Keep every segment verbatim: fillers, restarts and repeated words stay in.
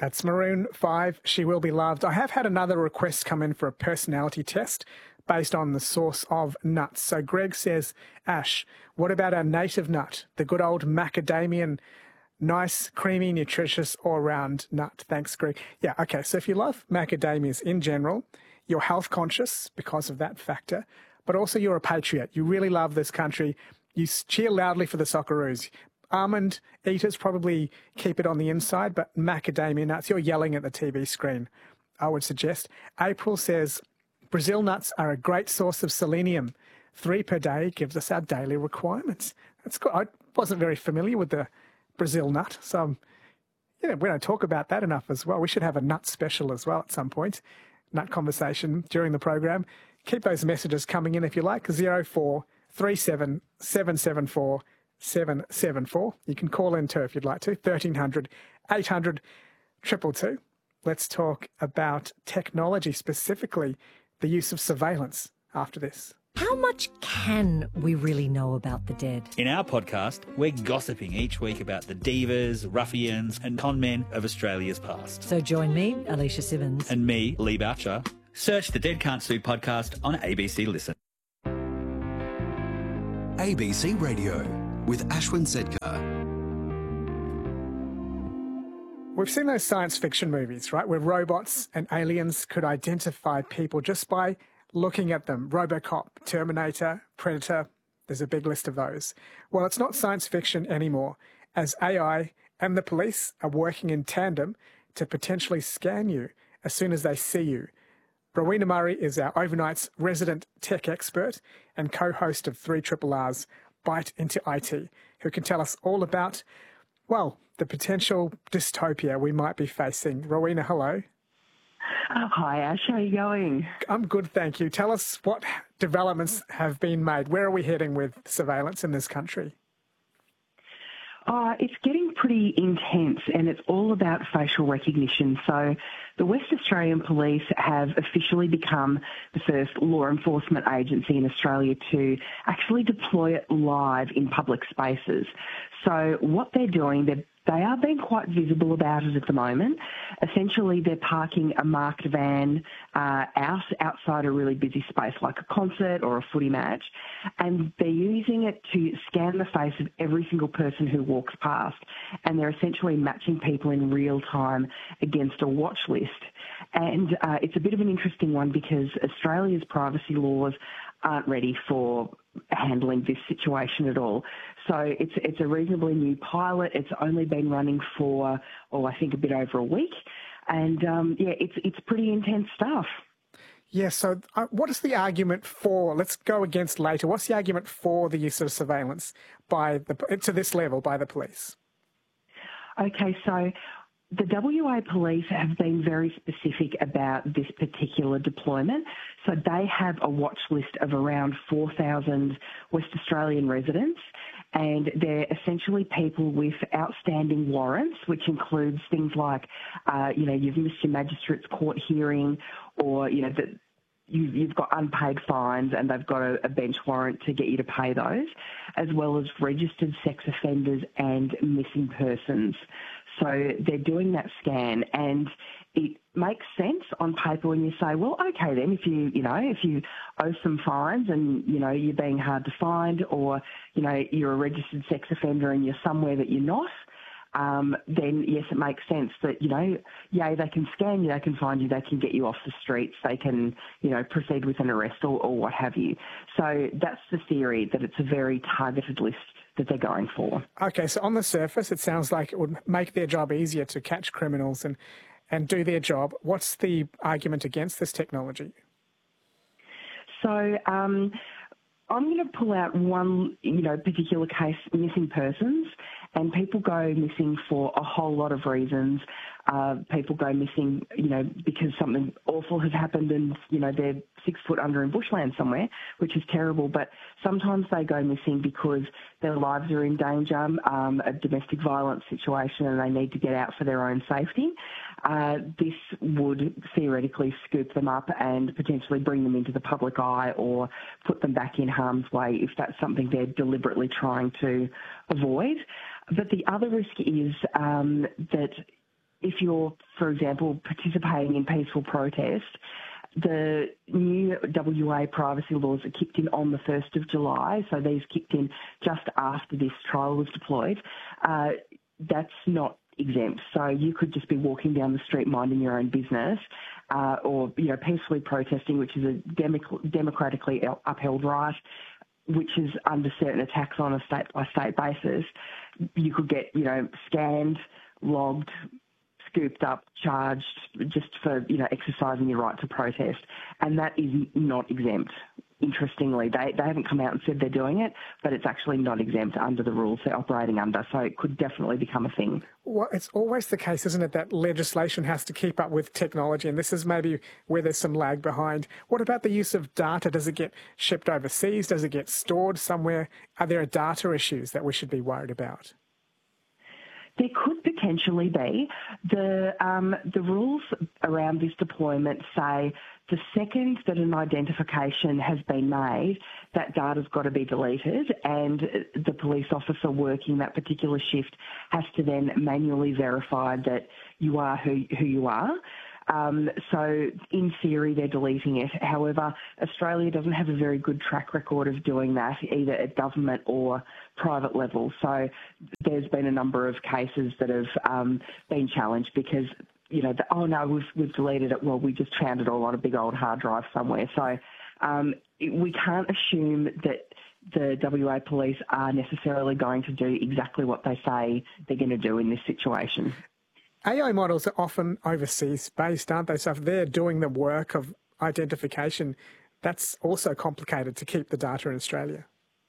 That's Maroon five, She Will Be Loved. I have had another request come in for a personality test based on the source of nuts. So Greg says, Ash, what about our native nut, the good old macadamian, nice, creamy, nutritious, all-round nut? Thanks, Greg. Yeah, okay, so if you love macadamias in general, you're health conscious because of that factor, but also you're a patriot. You really love this country. You cheer loudly for the Socceroos. Almond eaters probably keep it on the inside, but macadamia nuts, you're yelling at the T V screen, I would suggest. April says, Brazil nuts are a great source of selenium. Three per day gives us our daily requirements. That's good. I wasn't very familiar with the Brazil nut, so um, you know, we don't talk about that enough as well. We should have a nut special as well at some point, nut conversation during the program. Keep those messages coming in if you like, zero four three seven seven seven four seven seven four. You can call in too if you'd like to, thirteen hundred eight hundred two two two. Let's talk about technology, specifically the use of surveillance after this. How much can we really know about the dead? In our podcast, we're gossiping each week about the divas, ruffians and con men of Australia's past. So join me, Alicia Simmons. And me, Lee Boucher. Search the Dead Can't Sue podcast on A B C Listen. A B C Radio with Ashwin Sedkar. We've seen those science fiction movies, right, where robots and aliens could identify people just by looking at them. RoboCop, Terminator, Predator, there's a big list of those. Well, it's not science fiction anymore, as A I and the police are working in tandem to potentially scan you as soon as they see you. Rowena Murray is our overnight's resident tech expert and co-host of three R R R's Bite into I T, who can tell us all about, well, the potential dystopia we might be facing. Rowena, hello. Oh, hi, Ash. How are you going? I'm good, thank you. Tell us what developments have been made. Where are we heading with surveillance in this country? Uh, it's getting pretty intense, and it's all about facial recognition. So the West Australian Police have officially become the first law enforcement agency in Australia to actually deploy it live in public spaces. So what they're doing, they're They are being quite visible about it at the moment. Essentially, they're parking a marked van uh, out outside a really busy space, like a concert or a footy match, and they're using it to scan the face of every single person who walks past, and they're essentially matching people in real time against a watch list. And uh, it's a bit of an interesting one because Australia's privacy laws aren't ready for handling this situation at all. So it's it's a reasonably new pilot. It's only been running for, oh, I think a bit over a week. And, um, yeah, it's it's pretty intense stuff. Yeah, so uh, what is the argument for, let's go against later, what's the argument for the use of surveillance by the to this level by the police? Okay, so the W A Police have been very specific about this particular deployment. So they have a watch list of around four thousand West Australian residents, and they're essentially people with outstanding warrants, which includes things like, uh, you know, you've missed your magistrate's court hearing, or, you know, that you, you've got unpaid fines and they've got a, a bench warrant to get you to pay those, as well as registered sex offenders and missing persons. So they're doing that scan, and it makes sense on paper when you say, well, okay then, if you, you know, if you owe some fines and, you know, you're being hard to find, or, you know, you're a registered sex offender and you're somewhere that you're not, um, then yes, it makes sense that, you know, yay, they can scan you, they can find you, they can get you off the streets, they can, you know, proceed with an arrest or, or what have you. So that's the theory, that it's a very targeted list that they're going for. Okay, so on the surface, it sounds like it would make their job easier to catch criminals and, and do their job. What's the argument against this technology? So um, I'm going to pull out one, you know, particular case, missing persons, and people go missing for a whole lot of reasons. Uh, people go missing, you know, because something awful has happened and, you know, they're six foot under in bushland somewhere, which is terrible. But sometimes they go missing because their lives are in danger, um, a domestic violence situation, and they need to get out for their own safety. Uh, this would theoretically scoop them up and potentially bring them into the public eye or put them back in harm's way if that's something they're deliberately trying to avoid. But the other risk is um, that if you're, for example, participating in peaceful protest, the new W A privacy laws are kicked in on the first of July, so these kicked in just after this trial was deployed. Uh, that's not exempt. So you could just be walking down the street minding your own business, uh, or, you know, peacefully protesting, which is a democ- democratically upheld right, which is under certain attacks on a state-by-state basis. You could get, you know, scanned, logged, scooped up, charged just for, you know, exercising your right to protest. And that is not exempt. Interestingly, they, they haven't come out and said they're doing it, but it's actually not exempt under the rules they're operating under. So it could definitely become a thing. Well, it's always the case, isn't it, that legislation has to keep up with technology, and this is maybe where there's some lag behind. What about the use of data? Does it get shipped overseas? Does it get stored somewhere? Are there data issues that we should be worried about? There could potentially be. The um, the rules around this deployment say the second that an identification has been made, that data's got to be deleted, and the police officer working that particular shift has to then manually verify that you are who, who you are. Um, so in theory, they're deleting it. However, Australia doesn't have a very good track record of doing that, either at government or private level. So there's been a number of cases that have um, been challenged because, you know, the, oh no, we've, we've deleted it. Well, we just found it all on a big old hard drive somewhere. So um, we can't assume that the W A police are necessarily going to do exactly what they say they're going to do in this situation. A I models are often overseas based, aren't they? So if they're doing the work of identification, that's also complicated to keep the data in Australia.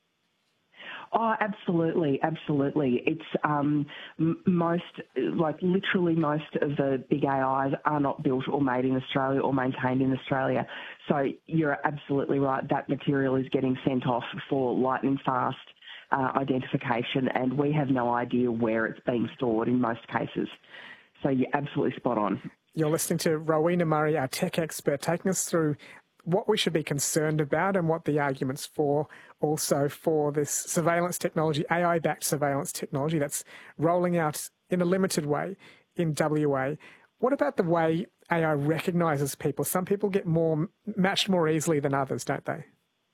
Oh, absolutely, absolutely. It's um, m- most, like literally most of the big A Is are not built or made in Australia or maintained in Australia. So you're absolutely right. That material is getting sent off for lightning fast uh, identification, and we have no idea where it's being stored in most cases. So you're absolutely spot on. You're listening to Rowena Murray, our tech expert, taking us through what we should be concerned about and what the arguments for, also for this surveillance technology, A I-backed surveillance technology that's rolling out in a limited way in W A. What about the way A I recognises people? Some people get more matched more easily than others, don't they?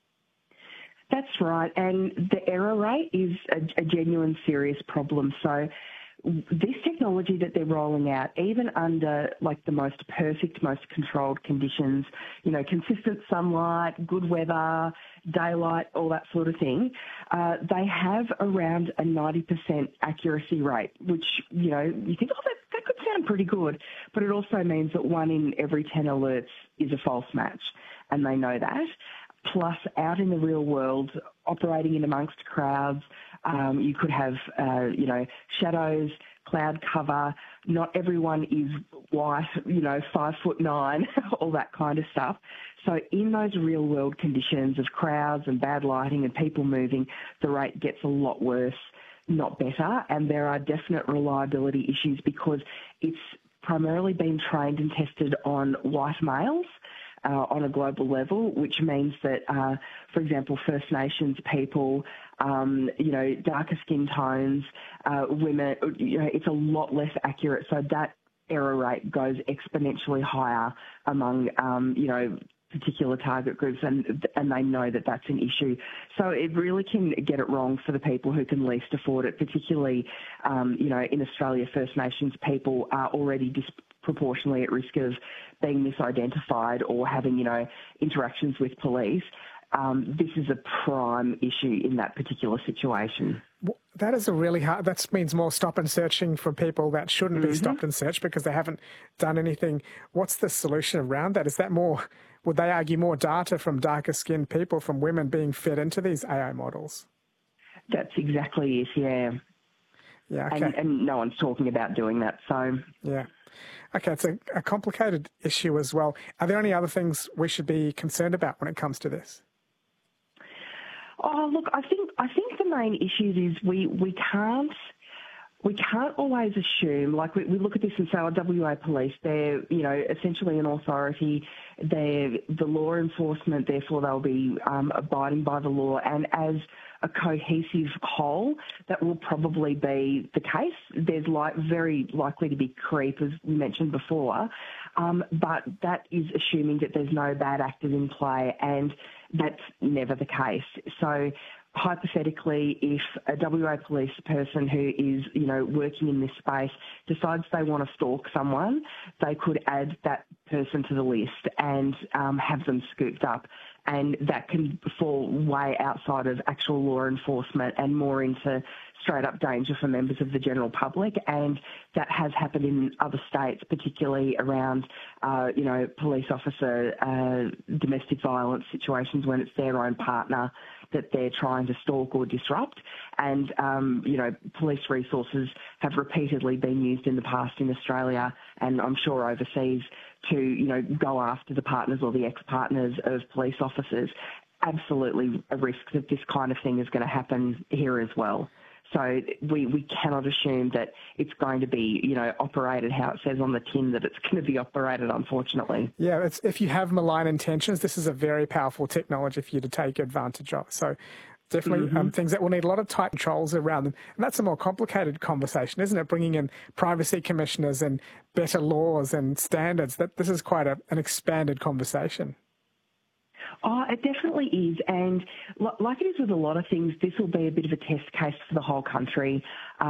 That's right, and the error rate is a, a genuine serious problem. So this technology that they're rolling out, even under like the most perfect, most controlled conditions, you know, consistent sunlight, good weather, daylight, all that sort of thing, uh, they have around a ninety percent accuracy rate, which, you know, you think, oh, that, that could sound pretty good, but it also means that one in every ten alerts is a false match, and they know that. Plus, out in the real world, operating in amongst crowds, um, you could have, uh, you know, shadows, cloud cover. Not everyone is white, you know, five foot nine, all that kind of stuff. So in those real world conditions of crowds and bad lighting and people moving, the rate gets a lot worse, not better. And there are definite reliability issues because it's primarily been trained and tested on white males. Uh, on a global level, which means that, uh, for example, First Nations people, um, you know, darker skin tones, uh, women, you know, it's a lot less accurate. So that error rate goes exponentially higher among, um, you know, particular target groups, and and they know that that's an issue. So it really can get it wrong for the people who can least afford it, particularly, um, you know, in Australia, First Nations people are already disproportionately at risk of being misidentified or having, you know, interactions with police. Um, this is a prime issue in that particular situation. Well, that is a really hard, that means more stop and searching for people that shouldn't mm-hmm. be stopped and searched because they haven't done anything. What's the solution around that? Is that more, would they argue more data from darker skinned people, from women being fed into these A I models? That's exactly it, yeah. Yeah, okay. And, and no one's talking about doing that, so. Yeah. Okay, it's a, a complicated issue as well. Are there any other things we should be concerned about when it comes to this? Oh, look, I think I think the main issue is we, we can't We can't always assume, like we, we look at this and say, oh, W A Police, they're, you know, essentially an authority, they're the law enforcement, therefore they'll be um, abiding by the law, and as a cohesive whole, that will probably be the case. There's like very likely to be creep, as we mentioned before, um, but that is assuming that there's no bad actors in play, and that's never the case. So hypothetically, if a W A Police person who is, you know, working in this space decides they want to stalk someone, they could add that person to the list and um, have them scooped up. And that can fall way outside of actual law enforcement and more into straight up danger for members of the general public. And that has happened in other states, particularly around, uh, you know, police officer uh, domestic violence situations when it's their own partner that they're trying to stalk or disrupt. And, um, you know, police resources have repeatedly been used in the past in Australia and I'm sure overseas to, you know, go after the partners or the ex-partners of police officers. Absolutely a risk that this kind of thing is going to happen here as well. So we, we cannot assume that it's going to be, you know, operated how it says on the tin that it's going to be operated, unfortunately. Yeah, it's, if you have malign intentions, this is a very powerful technology for you to take advantage of. So definitely mm-hmm. um, things that will need a lot of tight controls around them. And that's a more complicated conversation, isn't it? Bringing in privacy commissioners and better laws and standards. That this is quite a, an expanded conversation. Oh, it definitely is. And like it is with a lot of things, this will be a bit of a test case for the whole country.